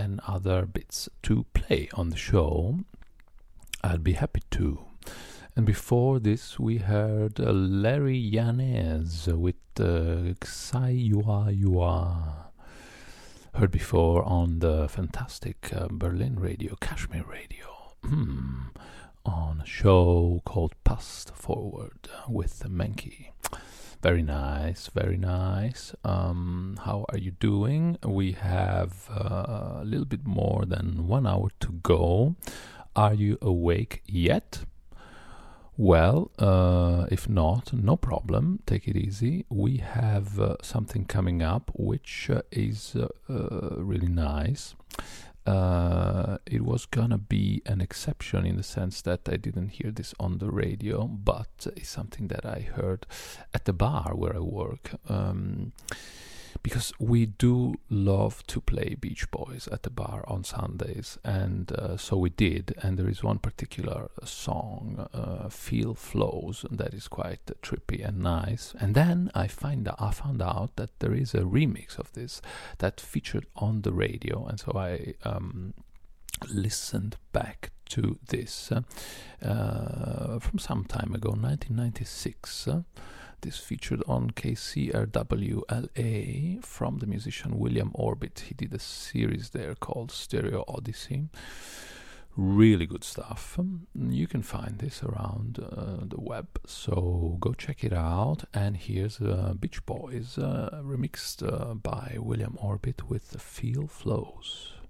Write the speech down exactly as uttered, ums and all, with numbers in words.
and other bits to play on the show, I'd be happy to. And before this, we heard uh, Larry Yanez with uh, Xai Yua Yua. Heard before on the fantastic uh, Berlin radio, Kashmir radio, on a show called Past Forward with Menki. Very nice, very nice. Um, how are you doing? We have uh, a little bit more than one hour to go. Are you awake yet? Well, uh, if not, no problem. Take it easy. We have uh, something coming up which uh, is uh, uh, really nice. Uh, it was gonna be an exception in the sense that I didn't hear this on the radio, but it's something that I heard at the bar where I work. Um, because we do love to play Beach Boys at the bar on Sundays, and uh, so we did. And there is one particular song, uh, "Feel Flows," that is quite uh, trippy and nice. And then I find I found out that there is a remix of this that featured on the radio, and so I um, listened back to this uh, uh, from some time ago, nineteen ninety-six. Uh, This featured on K C R W L A from the musician William Orbit. He did a series there called Stereo Odyssey. Really good stuff. Um, you can find this around uh, the web, so go check it out. And here's uh, Beach Boys uh, remixed uh, by William Orbit with The Feel Flows.